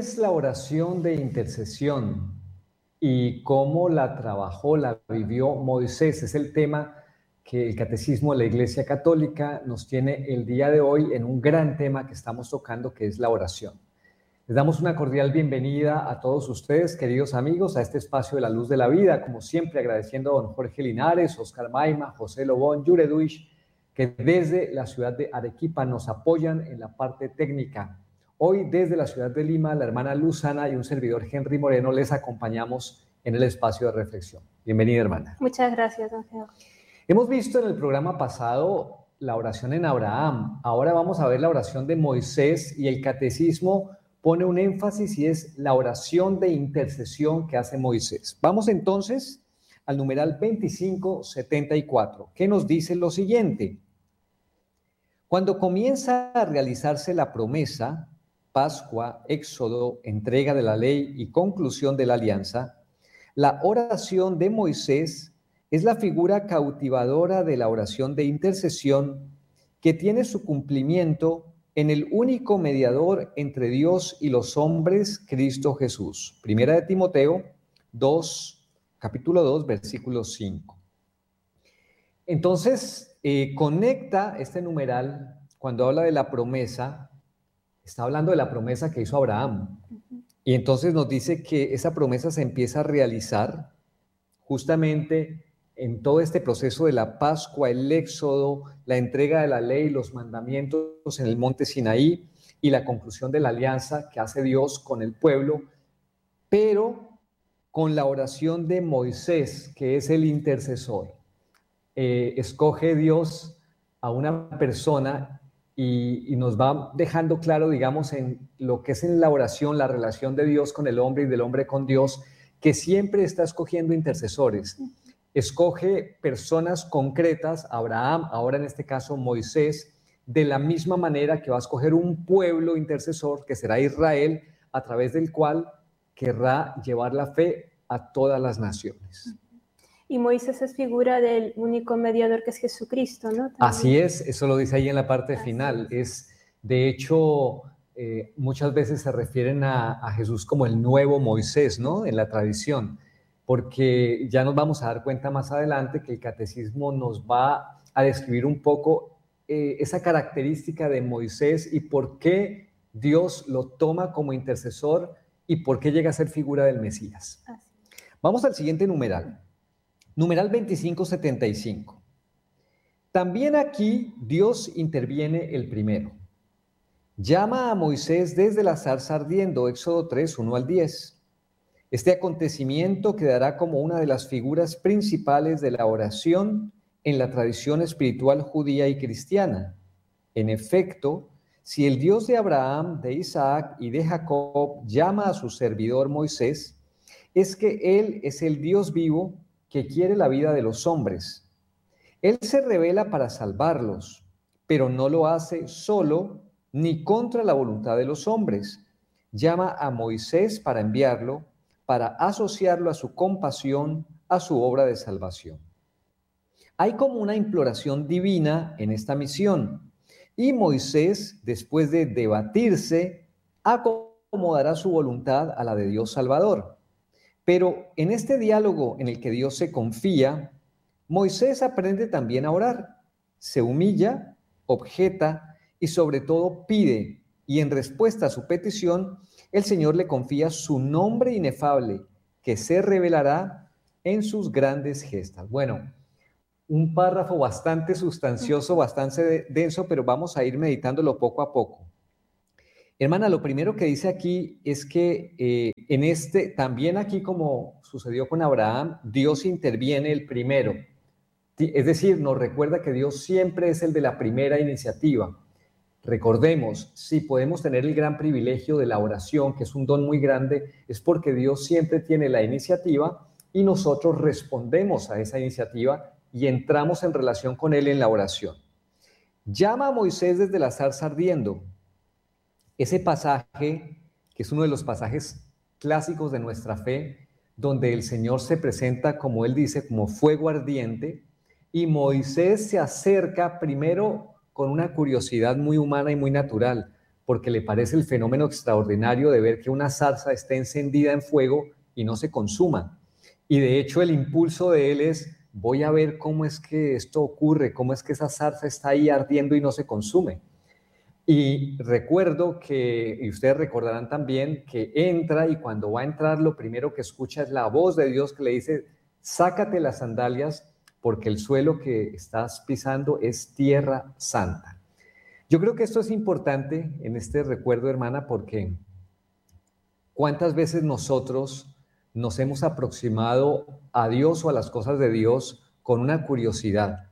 es la oración de intercesión y cómo la trabajó, la vivió Moisés? Es el tema que el Catecismo de la Iglesia Católica nos tiene el día de hoy en un gran tema que estamos tocando, que es la oración. Les damos una cordial bienvenida a todos ustedes, queridos amigos, a este espacio de la luz de la vida, como siempre agradeciendo a don Jorge Linares, Oscar Maima, José Lobón, Yure Duish, que desde la ciudad de Arequipa nos apoyan en la parte técnica. Hoy desde la ciudad de Lima, la hermana Luzana y un servidor Henry Moreno les acompañamos en el espacio de reflexión. Bienvenida, hermana. Muchas gracias, Ángel. Hemos visto en el programa pasado la oración en Abraham. Ahora vamos a ver la oración de Moisés y el catecismo pone un énfasis y es la oración de intercesión que hace Moisés. Vamos entonces al numeral 2574, que nos dice lo siguiente. Cuando comienza a realizarse la promesa, Pascua, Éxodo, entrega de la ley y conclusión de la alianza, la oración de Moisés es la figura cautivadora de la oración de intercesión que tiene su cumplimiento en el único mediador entre Dios y los hombres, Cristo Jesús. Primera de Timoteo 2, capítulo 2, versículo 5. Entonces, conecta este numeral cuando habla de la promesa, está hablando de la promesa que hizo Abraham. Y entonces nos dice que esa promesa se empieza a realizar justamente en todo este proceso de la Pascua, el Éxodo, la entrega de la ley, los mandamientos en el monte Sinaí y la conclusión de la alianza que hace Dios con el pueblo, pero con la oración de Moisés, que es el intercesor. Escoge Dios a una persona y nos va dejando claro, digamos, en lo que es en la oración, la relación de Dios con el hombre y del hombre con Dios, que siempre está escogiendo intercesores. Escoge personas concretas, Abraham, ahora en este caso Moisés, de la misma manera que va a escoger un pueblo intercesor, que será Israel, a través del cual querrá llevar la fe a todas las naciones. Y Moisés es figura del único mediador que es Jesucristo, ¿no? También. Así es, eso lo dice ahí en la parte final. De hecho, muchas veces se refieren a Jesús como el nuevo Moisés, ¿no? En la tradición, porque ya nos vamos a dar cuenta más adelante que el catecismo nos va a describir un poco esa característica de Moisés y por qué Dios lo toma como intercesor y por qué llega a ser figura del Mesías. Vamos al siguiente numeral. Numeral 2575. También aquí Dios interviene el primero. Llama a Moisés desde la zarza ardiendo, Éxodo 3, 1 al 10. Este acontecimiento quedará como una de las figuras principales de la oración en la tradición espiritual judía y cristiana. En efecto, si el Dios de Abraham, de Isaac y de Jacob llama a su servidor Moisés, es que Él es el Dios vivo que quiere la vida de los hombres. Él se revela para salvarlos, pero no lo hace solo ni contra la voluntad de los hombres. Llama a Moisés para enviarlo, para asociarlo a su compasión, a su obra de salvación. Hay como una imploración divina en esta misión, y Moisés, después de debatirse, acomodará su voluntad a la de Dios Salvador. Pero en este diálogo en el que Dios se confía, Moisés aprende también a orar, se humilla, objeta y sobre todo pide, y en respuesta a su petición, el Señor le confía su nombre inefable, que se revelará en sus grandes gestas. Bueno, un párrafo bastante sustancioso, bastante denso, pero vamos a ir meditándolo poco a poco. Hermana, lo primero que dice aquí es que también aquí como sucedió con Abraham, Dios interviene el primero. Es decir, nos recuerda que Dios siempre es el de la primera iniciativa. Recordemos, si podemos tener el gran privilegio de la oración, que es un don muy grande, es porque Dios siempre tiene la iniciativa y nosotros respondemos a esa iniciativa y entramos en relación con Él en la oración. Llama a Moisés desde la zarza ardiendo. Ese pasaje, que es uno de los pasajes clásicos de nuestra fe, donde el Señor se presenta, como Él dice, como fuego ardiente, y Moisés se acerca primero con una curiosidad muy humana y muy natural. porque le parece el fenómeno extraordinario de ver que una zarza esté encendida en fuego y no se consuma. Y de hecho el impulso de él es, voy a ver cómo es que esto ocurre, cómo es que esa zarza está ahí ardiendo y no se consume. Y recuerdo que, y ustedes recordarán también, que entra y cuando va a entrar lo primero que escucha es la voz de Dios que le dice, sácate las sandalias porque el suelo que estás pisando es tierra santa. Yo creo que esto es importante en este recuerdo, hermana, porque ¿cuántas veces nosotros nos hemos aproximado a Dios o a las cosas de Dios con una curiosidad?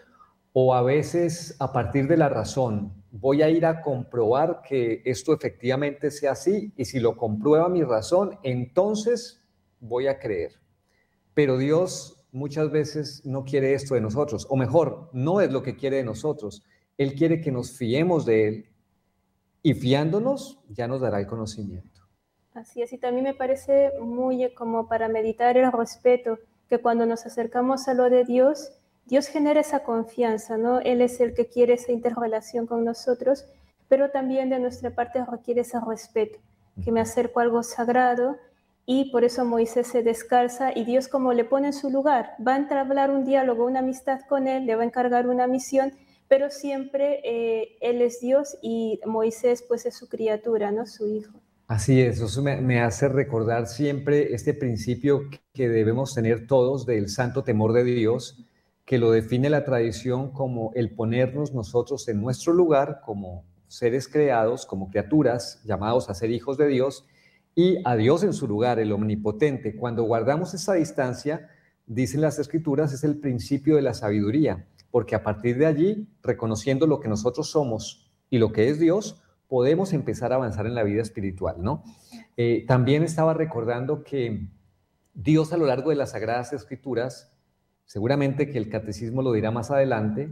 O a veces a partir de la razón, voy a ir a comprobar que esto efectivamente sea así y si lo comprueba mi razón, entonces voy a creer. Pero Dios muchas veces no quiere esto de nosotros, o mejor, no es lo que quiere de nosotros. Él quiere que nos fiemos de Él y fiándonos ya nos dará el conocimiento. Así es, y también me parece muy como para meditar el respeto, que cuando nos acercamos a lo de Dios, Dios genera esa confianza, ¿no? Él es el que quiere esa interrelación con nosotros, pero también de nuestra parte requiere ese respeto, que me acerco a algo sagrado, y por eso Moisés se descalza y Dios como le pone en su lugar, va a entablar un diálogo, una amistad con él, le va a encargar una misión, pero siempre él es Dios y Moisés pues es su criatura, ¿no? Su hijo. Así es, eso me hace recordar siempre este principio que debemos tener todos del santo temor de Dios, que lo define la tradición como el ponernos nosotros en nuestro lugar como seres creados, como criaturas llamados a ser hijos de Dios, y a Dios en su lugar, el omnipotente. Cuando guardamos esa distancia, dicen las Escrituras, es el principio de la sabiduría, porque a partir de allí, reconociendo lo que nosotros somos y lo que es Dios, podemos empezar a avanzar en la vida espiritual, ¿no? También estaba recordando que Dios a lo largo de las Sagradas Escrituras, seguramente que el catecismo lo dirá más adelante,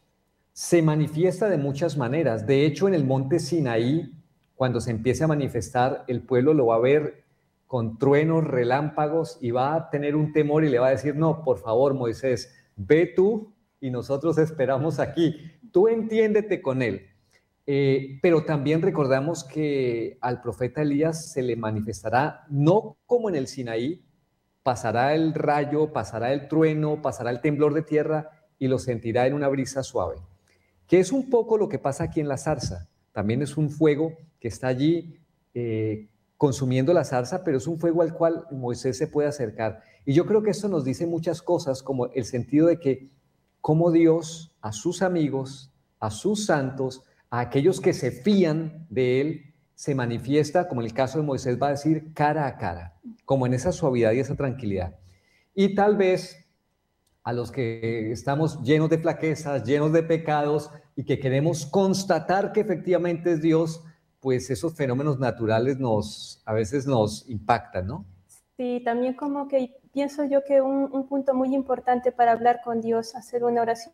se manifiesta de muchas maneras. De hecho, en el monte Sinaí, cuando se empiece a manifestar, el pueblo lo va a ver con truenos, relámpagos y va a tener un temor y le va a decir, no, por favor, Moisés, ve tú y nosotros esperamos aquí. Tú entiéndete con él. Pero también recordamos que al profeta Elías se le manifestará, no como en el Sinaí, pasará el rayo, pasará el trueno, pasará el temblor de tierra y lo sentirá en una brisa suave, que es un poco lo que pasa aquí en la zarza. También es un fuego que está allí consumiendo la zarza, pero es un fuego al cual Moisés se puede acercar. Y yo creo que esto nos dice muchas cosas, como el sentido de que cómo Dios a sus amigos, a sus santos, a aquellos que se fían de Él, se manifiesta, como en el caso de Moisés va a decir, cara a cara, como en esa suavidad y esa tranquilidad. Y tal vez a los que estamos llenos de flaquezas, llenos de pecados y que queremos constatar que efectivamente es Dios, pues esos fenómenos naturales a veces nos impactan, ¿no? Sí, también como que pienso yo que un punto muy importante para hablar con Dios, hacer una oración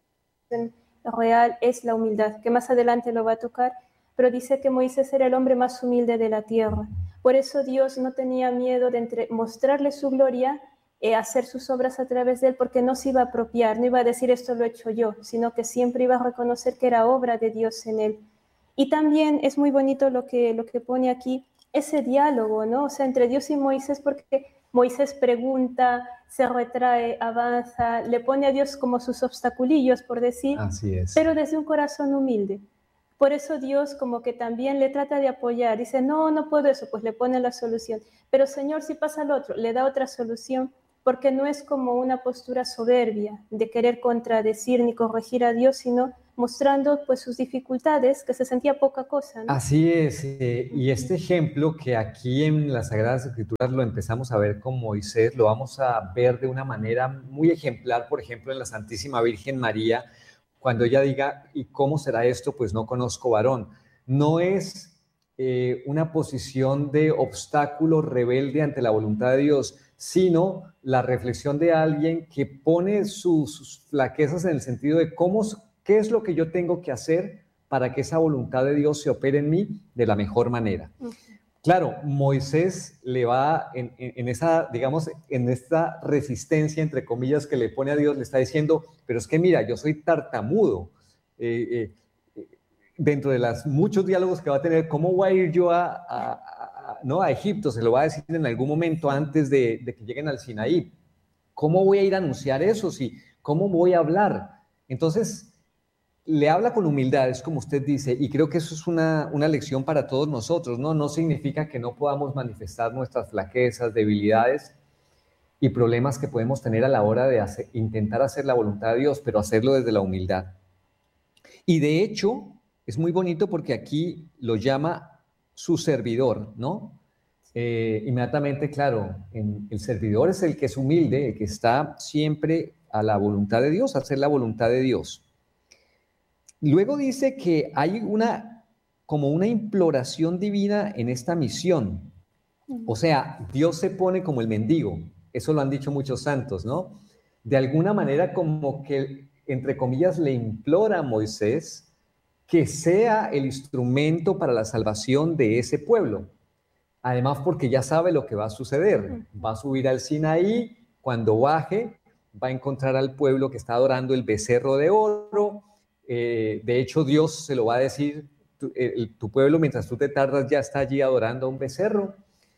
real, es la humildad, que más adelante lo va a tocar, pero dice que Moisés era el hombre más humilde de la tierra. Por eso Dios no tenía miedo de mostrarle su gloria, hacer sus obras a través de él, porque no se iba a apropiar, no iba a decir esto lo he hecho yo, sino que siempre iba a reconocer que era obra de Dios en él. Y también es muy bonito lo que pone aquí, ese diálogo, ¿no? O sea, entre Dios y Moisés, porque Moisés pregunta, se retrae, avanza, le pone a Dios como sus obstaculillos, por decir, Así es. pero desde un corazón humilde. Por eso Dios como que también le trata de apoyar, dice, no, no puedo eso, pues le pone la solución. Pero Señor, si pasa al otro, le da otra solución, porque no es como una postura soberbia de querer contradecir ni corregir a Dios, sino mostrando pues sus dificultades, que se sentía poca cosa, ¿no? Así es, y este ejemplo que aquí en las Sagradas Escrituras lo empezamos a ver con Moisés, lo vamos a ver de una manera muy ejemplar, por ejemplo, en la Santísima Virgen María, cuando ella diga, ¿y cómo será esto? Pues no conozco varón. No es una posición de obstáculo rebelde ante la voluntad de Dios, sino la reflexión de alguien que pone sus flaquezas en el sentido de qué es lo que yo tengo que hacer para que esa voluntad de Dios se opere en mí de la mejor manera. Claro, Moisés le va en esa, digamos, en esta resistencia, entre comillas, que le pone a Dios, le está diciendo, pero es que mira, yo soy tartamudo, dentro de los muchos diálogos que va a tener, ¿cómo voy a ir yo no, a Egipto? Se lo va a decir en algún momento antes de que lleguen al Sinaí. ¿Cómo voy a ir a anunciar eso? ¿Cómo voy a hablar? Entonces, le habla con humildad, es como usted dice, y creo que eso es una lección para todos nosotros, ¿no? No significa que no podamos manifestar nuestras flaquezas, debilidades y problemas que podemos tener a la hora de intentar hacer la voluntad de Dios, pero hacerlo desde la humildad. Y de hecho, es muy bonito porque aquí lo llama su servidor, ¿no? Inmediatamente, claro, el servidor es el que es humilde, el que está siempre a la voluntad de Dios, a hacer la voluntad de Dios. Luego dice que hay como una imploración divina en esta misión. O sea, Dios se pone como el mendigo. Eso lo han dicho muchos santos, ¿no? De alguna manera como que, entre comillas, le implora a Moisés que sea el instrumento para la salvación de ese pueblo. Además, porque ya sabe lo que va a suceder. Va a subir al Sinaí, cuando baje, va a encontrar al pueblo que está adorando el becerro de oro. De hecho, Dios se lo va a decir, tu pueblo, mientras tú te tardas, ya está allí adorando a un becerro.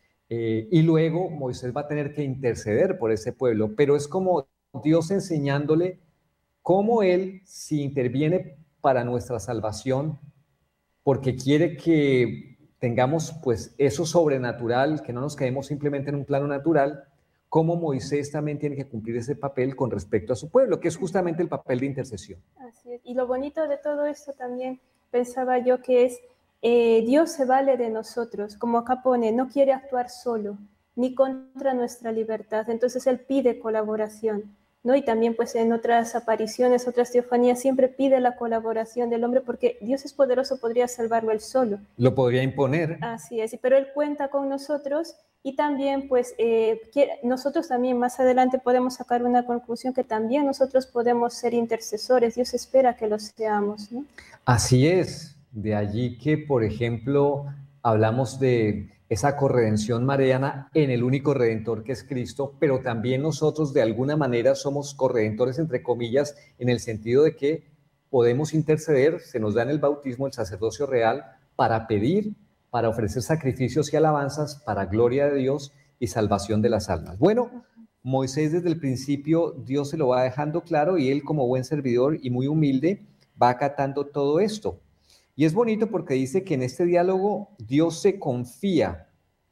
Y luego Moisés va a tener que interceder por ese pueblo, pero es como Dios enseñándole cómo Él, si interviene para nuestra salvación, porque quiere que tengamos pues eso sobrenatural, que no nos quedemos simplemente en un plano natural, cómo Moisés también tiene que cumplir ese papel con respecto a su pueblo, que es justamente el papel de intercesión. Así es. Y lo bonito de todo esto también pensaba yo que es Dios se vale de nosotros, como acá pone, no quiere actuar solo, ni contra nuestra libertad. Entonces Él pide colaboración, ¿no? Y también pues en otras apariciones, otras teofanías, siempre pide la colaboración del hombre porque Dios es poderoso, podría salvarlo Él solo. Lo podría imponer. Así es, pero Él cuenta con nosotros y también pues nosotros también más adelante podemos sacar una conclusión que también nosotros podemos ser intercesores. Dios espera que lo seamos, ¿no? Así es. De allí que, por ejemplo, hablamos de esa corredención mariana en el único redentor que es Cristo, pero también nosotros de alguna manera somos corredentores, entre comillas, en el sentido de que podemos interceder, se nos da en el bautismo el sacerdocio real para pedir, para ofrecer sacrificios y alabanzas para gloria de Dios y salvación de las almas. Bueno, Moisés desde el principio Dios se lo va dejando claro y él como buen servidor y muy humilde va acatando todo esto. Y es bonito porque dice que en este diálogo Dios se confía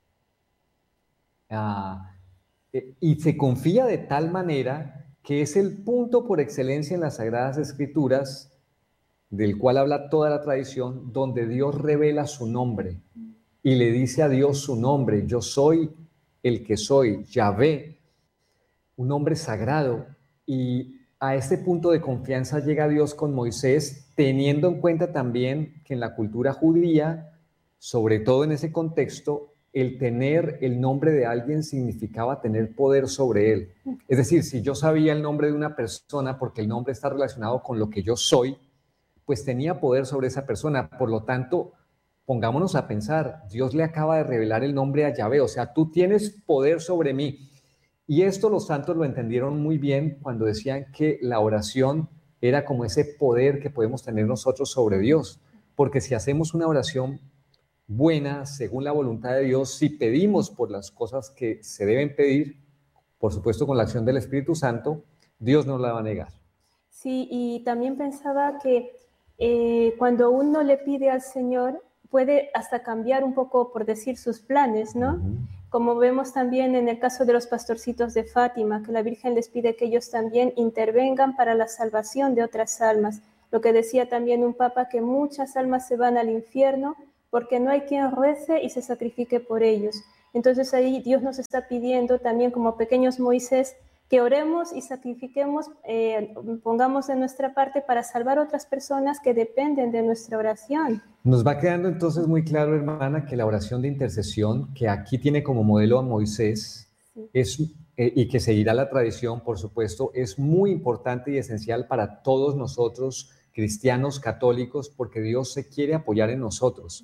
y se confía de tal manera que es el punto por excelencia en las Sagradas Escrituras, del cual habla toda la tradición, donde Dios revela su nombre y le dice a Dios su nombre: yo soy el que soy, Yahvé, un nombre sagrado. Y a este punto de confianza llega Dios con Moisés, teniendo en cuenta también que en la cultura judía, sobre todo en ese contexto, el tener el nombre de alguien significaba tener poder sobre él. Es decir, si yo sabía el nombre de una persona, porque el nombre está relacionado con lo que yo soy, pues tenía poder sobre esa persona. Por lo tanto, pongámonos a pensar, Dios le acaba de revelar el nombre a Yahvé, o sea, tú tienes poder sobre mí. Y esto los santos lo entendieron muy bien cuando decían que la oración era como ese poder que podemos tener nosotros sobre Dios. Porque si hacemos una oración buena, según la voluntad de Dios, si pedimos por las cosas que se deben pedir, por supuesto con la acción del Espíritu Santo, Dios nos la va a negar. Sí, y también pensaba que cuando uno le pide al Señor, puede hasta cambiar un poco, por decir, sus planes, ¿no? Como vemos también en el caso de los pastorcitos de Fátima, que la Virgen les pide que ellos también intervengan para la salvación de otras almas. Lo que decía también un papa, que muchas almas se van al infierno porque no hay quien rece y se sacrifique por ellos. Entonces ahí Dios nos está pidiendo también, como pequeños Moisés, que oremos y sacrifiquemos, pongamos de nuestra parte para salvar a otras personas que dependen de nuestra oración. Nos va quedando entonces muy claro, hermana, que la oración de intercesión, que aquí tiene como modelo a Moisés, sí, y que seguirá la tradición, por supuesto, es muy importante y esencial para todos nosotros, cristianos, católicos, porque Dios se quiere apoyar en nosotros.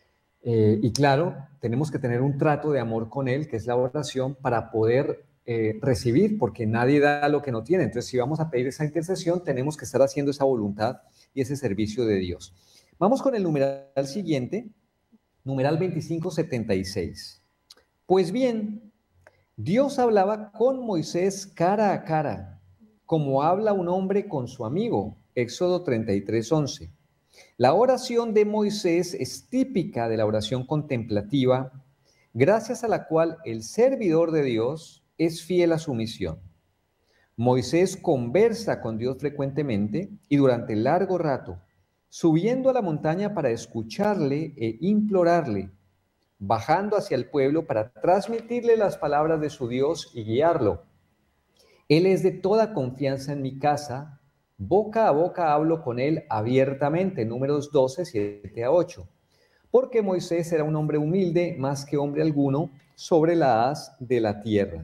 Y claro, tenemos que tener un trato de amor con Él, que es la oración, para poder recibir, porque nadie da lo que no tiene. Entonces, si vamos a pedir esa intercesión, tenemos que estar haciendo esa voluntad y ese servicio de Dios. Vamos con el numeral siguiente, numeral 2576. Pues bien, Dios hablaba con Moisés cara a cara, como habla un hombre con su amigo. Éxodo 33:11. La oración de Moisés es típica de la oración contemplativa, gracias a la cual el servidor de Dios es fiel a su misión. Moisés conversa con Dios frecuentemente y durante largo rato, subiendo a la montaña para escucharle e implorarle, bajando hacia el pueblo para transmitirle las palabras de su Dios y guiarlo. Él es de toda confianza en mi casa, boca a boca hablo con él abiertamente, Números 12, 7 a 8. Porque Moisés era un hombre humilde, más que hombre alguno, sobre la haz de la tierra.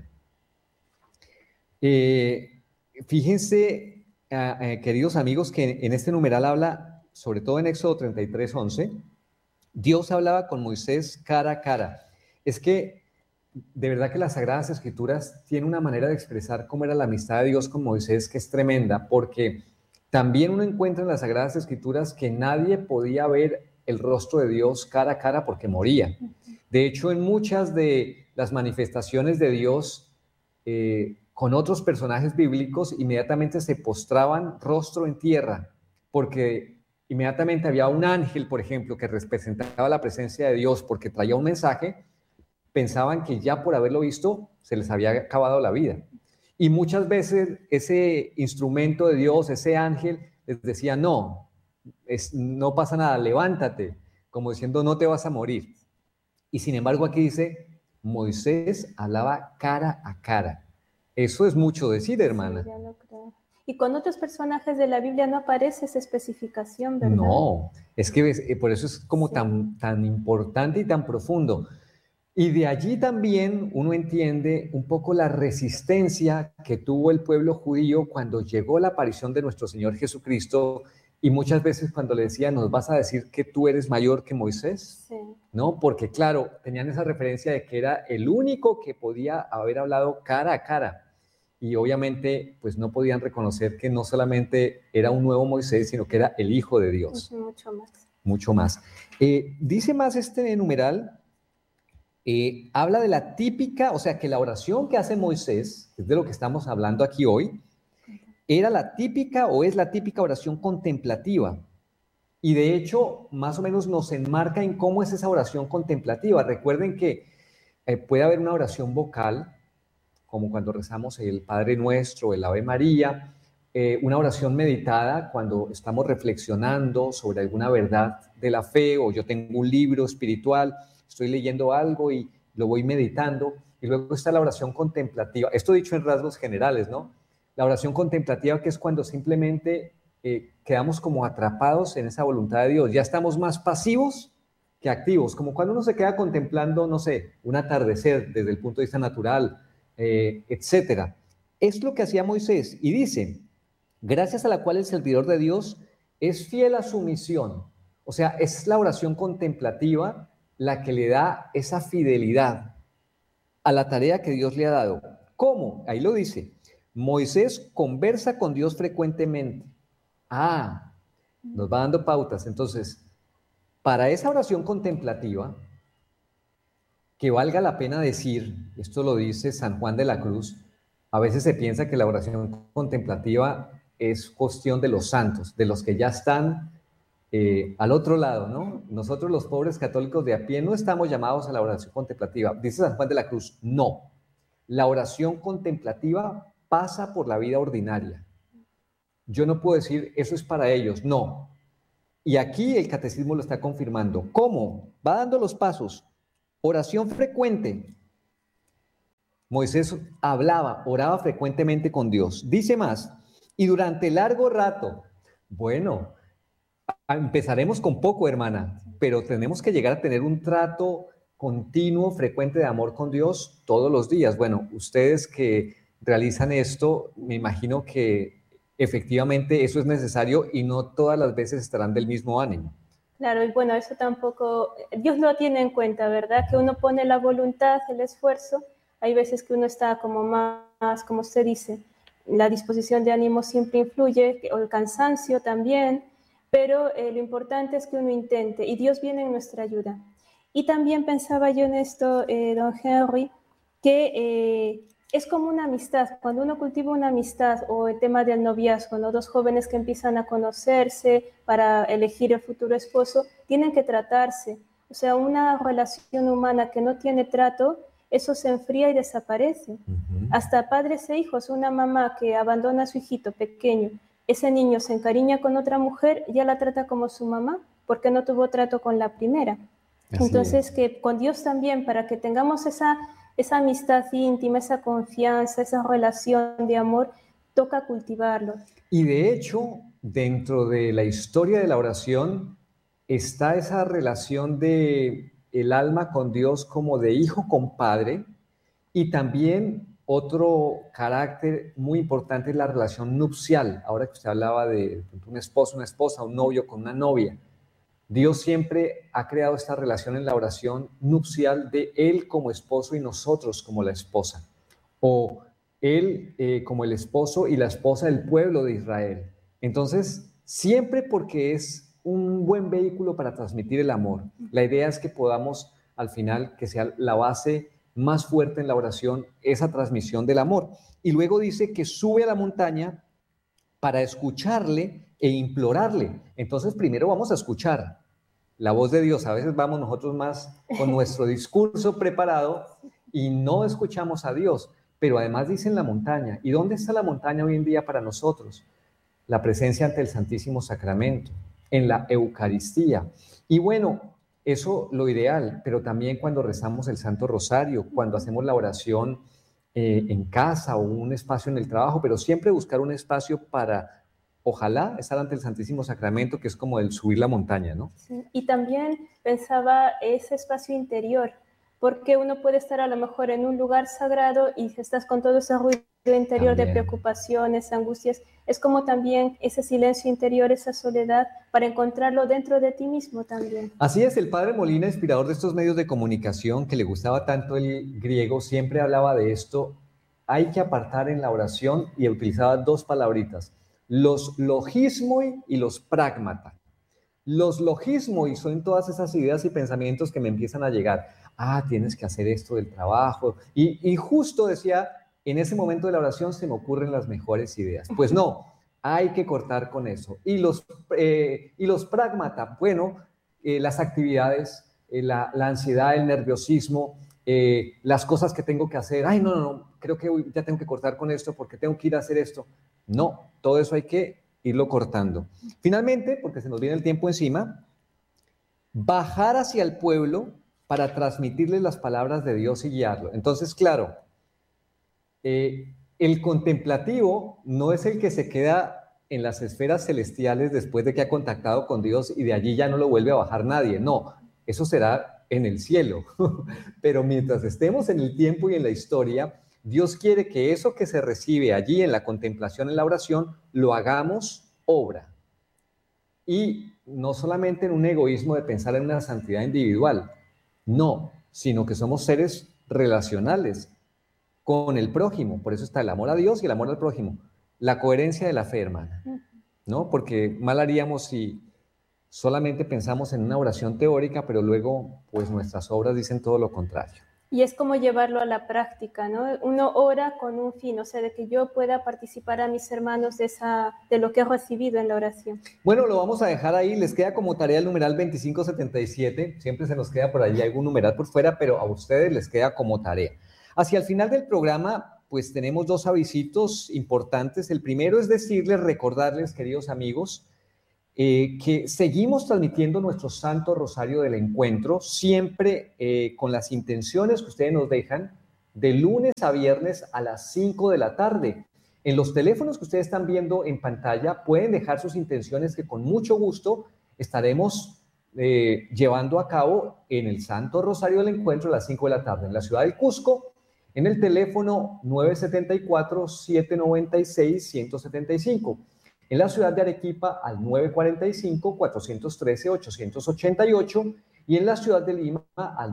Fíjense, queridos amigos, que en este numeral habla, sobre todo en Éxodo 33:11, Dios hablaba con Moisés cara a cara. Es que de verdad que las Sagradas Escrituras tienen una manera de expresar cómo era la amistad de Dios con Moisés que es tremenda, porque también uno encuentra en las Sagradas Escrituras que nadie podía ver el rostro de Dios cara a cara porque moría. De hecho, en muchas de las manifestaciones de Dios con otros personajes bíblicos, inmediatamente se postraban rostro en tierra, porque inmediatamente había un ángel, por ejemplo, que representaba la presencia de Dios porque traía un mensaje. Pensaban que ya por haberlo visto se les había acabado la vida. Y muchas veces ese instrumento de Dios, ese ángel, les decía, no, no pasa nada, levántate, como diciendo, no te vas a morir. Y sin embargo aquí dice, Moisés hablaba cara a cara. Eso es mucho decir, hermana. Sí, ya lo creo. Y con otros personajes de la Biblia no aparece esa especificación, ¿verdad? No, es que por eso es como sí, tan importante y tan profundo. Y de allí también uno entiende un poco la resistencia que tuvo el pueblo judío cuando llegó la aparición de nuestro Señor Jesucristo, y muchas veces cuando le decían, ¿nos vas a decir que tú eres mayor que Moisés? Sí. ¿No? Porque claro, tenían esa referencia de que era el único que podía haber hablado cara a cara. Y obviamente pues no podían reconocer que no solamente era un nuevo Moisés, sino que era el Hijo de Dios. Mucho más. Mucho más. Dice más este numeral, habla de la típica, o sea que la oración que hace Moisés, que es de lo que estamos hablando aquí hoy, era la típica o es la típica oración contemplativa. Y de hecho, más o menos nos enmarca en cómo es esa oración contemplativa. Recuerden que puede haber una oración vocal, como cuando rezamos el Padre Nuestro, el Ave María, una oración meditada cuando estamos reflexionando sobre alguna verdad de la fe, o yo tengo un libro espiritual, estoy leyendo algo y lo voy meditando. Y luego está la oración contemplativa. Esto dicho en rasgos generales, ¿no? La oración contemplativa, que es cuando simplemente quedamos como atrapados en esa voluntad de Dios. Ya estamos más pasivos que activos, como cuando uno se queda contemplando, no sé, un atardecer desde el punto de vista natural, etcétera. Es lo que hacía Moisés y dice, gracias a la cual el servidor de Dios es fiel a su misión. O sea, es la oración contemplativa la que le da esa fidelidad a la tarea que Dios le ha dado. ¿Cómo? Ahí lo dice. Moisés conversa con Dios frecuentemente. Nos va dando pautas. Entonces, para esa oración contemplativa, que valga la pena decir, esto lo dice San Juan de la Cruz, a veces se piensa que la oración contemplativa es cuestión de los santos, de los que ya están al otro lado, ¿no? Nosotros los pobres católicos de a pie no estamos llamados a la oración contemplativa. Dice San Juan de la Cruz, no. La oración contemplativa pasa por la vida ordinaria. Yo no puedo decir, eso es para ellos, no. Y aquí el catecismo lo está confirmando. ¿Cómo? Va dando los pasos. Oración frecuente. Moisés oraba frecuentemente con Dios. Dice más, y durante largo rato. Bueno, empezaremos con poco, hermana, pero tenemos que llegar a tener un trato continuo, frecuente de amor con Dios todos los días. Bueno, ustedes que realizan esto, me imagino que efectivamente eso es necesario y no todas las veces estarán del mismo ánimo. Claro, y bueno, eso tampoco, Dios lo tiene en cuenta, ¿verdad? Que uno pone la voluntad, el esfuerzo, hay veces que uno está como más, como usted dice, la disposición de ánimo siempre influye, o el cansancio también, pero lo importante es que uno intente y Dios viene en nuestra ayuda. Y también pensaba yo en esto, don Henry, que es como una amistad. Cuando uno cultiva una amistad o el tema del noviazgo, ¿no? Dos jóvenes que empiezan a conocerse para elegir el futuro esposo, tienen que tratarse. O sea, una relación humana que no tiene trato, eso se enfría y desaparece. Hasta padres e hijos, una mamá que abandona a su hijito pequeño, ese niño se encariña con otra mujer, ya la trata como su mamá, porque no tuvo trato con la primera. Entonces, que con Dios también, para que tengamos esa amistad íntima, esa confianza, esa relación de amor, toca cultivarlo. Y de hecho, dentro de la historia de la oración está esa relación de el alma con Dios como de hijo con padre, y también otro carácter muy importante es la relación nupcial. Ahora que usted hablaba de un esposo, una esposa, un novio con una novia, Dios siempre ha creado esta relación en la oración nupcial de Él como esposo y nosotros como la esposa, o Él como el esposo y la esposa del pueblo de Israel. Entonces, siempre porque es un buen vehículo para transmitir el amor. La idea es que podamos, al final, que sea la base más fuerte en la oración, esa transmisión del amor. Y luego dice que sube a la montaña para escucharle e implorarle. Entonces, primero vamos a escuchar la voz de Dios. A veces vamos nosotros más con nuestro discurso preparado y no escuchamos a Dios. Pero además dice en la montaña. ¿Y dónde está la montaña hoy en día para nosotros? La presencia ante el Santísimo Sacramento, en la Eucaristía. Y bueno, eso lo ideal, pero también cuando rezamos el Santo Rosario, cuando hacemos la oración en casa o un espacio en el trabajo, pero siempre buscar un espacio para, ojalá, estar ante el Santísimo Sacramento, que es como el subir la montaña, ¿no? Sí. Y también pensaba ese espacio interior, porque uno puede estar a lo mejor en un lugar sagrado y estás con todo ese ruido interior también de preocupaciones, angustias. Es como también ese silencio interior, esa soledad, para encontrarlo dentro de ti mismo también. Así es, el padre Molina, inspirador de estos medios de comunicación, que le gustaba tanto el griego, siempre hablaba de esto. Hay que apartar en la oración, y utilizaba dos palabritas, los logismoi y los pragmata. Los logismoi son todas esas ideas y pensamientos que me empiezan a llegar. Ah, tienes que hacer esto del trabajo. Y justo decía, en ese momento de la oración se me ocurren las mejores ideas. Pues no, hay que cortar con eso. Y los pragmata, bueno, las actividades, la ansiedad, el nerviosismo, las cosas que tengo que hacer. Ay, no, creo que ya tengo que cortar con esto porque tengo que ir a hacer esto. No, todo eso hay que irlo cortando. Finalmente, porque se nos viene el tiempo encima, bajar hacia el pueblo para transmitirles las palabras de Dios y guiarlo. Entonces, claro, el contemplativo no es el que se queda en las esferas celestiales después de que ha contactado con Dios y de allí ya no lo vuelve a bajar nadie. No, eso será en el cielo. Pero mientras estemos en el tiempo y en la historia, Dios quiere que eso que se recibe allí en la contemplación, en la oración, lo hagamos obra. Y no solamente en un egoísmo de pensar en una santidad individual, no, sino que somos seres relacionales con el prójimo. Por eso está el amor a Dios y el amor al prójimo. La coherencia de la fe, hermana, ¿no? Porque mal haríamos si solamente pensamos en una oración teórica, pero luego, pues nuestras obras dicen todo lo contrario. Y es como llevarlo a la práctica, ¿no? Uno ora con un fin, o sea, de que yo pueda participar a mis hermanos de lo que he recibido en la oración. Bueno, lo vamos a dejar ahí, les queda como tarea el numeral 2577, siempre se nos queda por allí algún numeral por fuera, pero a ustedes les queda como tarea. Hacia el final del programa, pues tenemos dos avisitos importantes. El primero es decirles, recordarles, queridos amigos, que seguimos transmitiendo nuestro Santo Rosario del Encuentro, siempre con las intenciones que ustedes nos dejan, de lunes a viernes a las 5 de la tarde. En los teléfonos que ustedes están viendo en pantalla pueden dejar sus intenciones, que con mucho gusto estaremos llevando a cabo en el Santo Rosario del Encuentro a las 5 de la tarde, en la ciudad del Cusco, en el teléfono 974-796-175. En la ciudad de Arequipa al 945-413-888 y en la ciudad de Lima al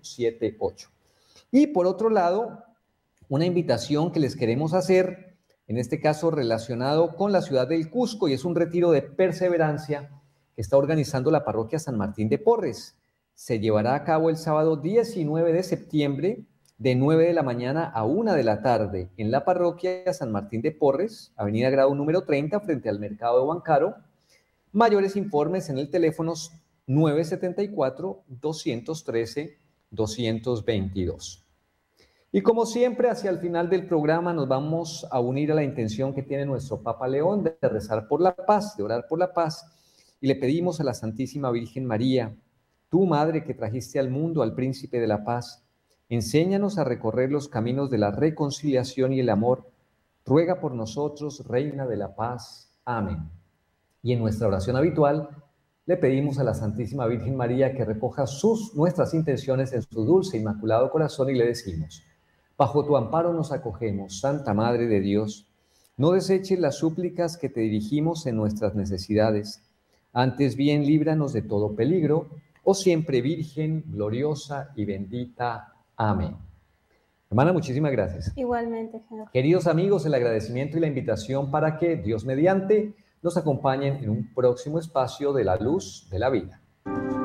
949-732-878. Y por otro lado, una invitación que les queremos hacer en este caso relacionado con la ciudad del Cusco, y es un retiro de perseverancia que está organizando la parroquia San Martín de Porres. Se llevará a cabo el sábado 19 de septiembre de 9 de la mañana a 1 de la tarde en la parroquia San Martín de Porres, Avenida Grado número 30, frente al Mercado de Huancaro. Mayores informes en el teléfono 974-213-222. Y como siempre, hacia el final del programa nos vamos a unir a la intención que tiene nuestro Papa León de rezar por la paz, de orar por la paz, y le pedimos a la Santísima Virgen María, tu Madre que trajiste al mundo al Príncipe de la Paz, enséñanos a recorrer los caminos de la reconciliación y el amor. Ruega por nosotros, Reina de la Paz. Amén. Y en nuestra oración habitual, le pedimos a la Santísima Virgen María que recoja nuestras intenciones en su dulce e inmaculado corazón y le decimos: bajo tu amparo nos acogemos, Santa Madre de Dios. No deseches las súplicas que te dirigimos en nuestras necesidades. Antes bien, líbranos de todo peligro, oh siempre Virgen, gloriosa y bendita. Amén. Hermana, muchísimas gracias. Igualmente, Señor. Queridos amigos, el agradecimiento y la invitación para que, Dios mediante, nos acompañen en un próximo espacio de la luz de la vida.